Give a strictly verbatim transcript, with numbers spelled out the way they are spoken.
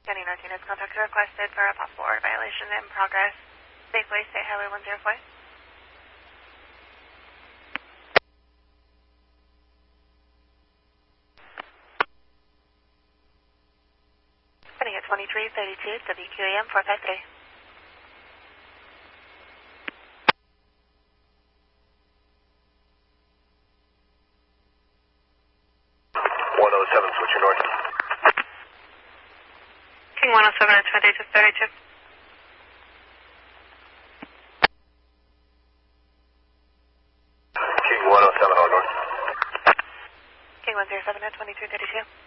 County North units contact requested for a possible order violation in progress. Safeway State Highway one zero four. Running at twenty-three thirty-two W Q A M four five three. one oh seven, switching north. King one oh seven at twenty-two thirty-two. King one oh seven, all north. King one zero seven at twenty-two thirty-two.